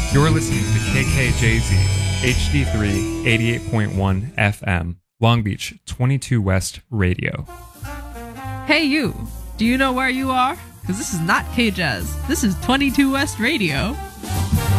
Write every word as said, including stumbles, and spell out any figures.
You're listening to K K J Z, H D three, eighty-eight point one F M, Long Beach, twenty-two West Radio. Hey you, do you know where you are? Because this is not K-Jazz, this is twenty-two West Radio.